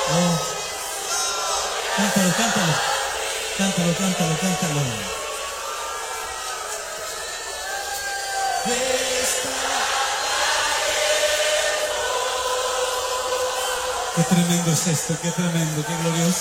Oh, cántalo, cántalo. Cántalo, cántalo, cántalo. Qué tremendo es esto, qué tremendo, qué glorioso.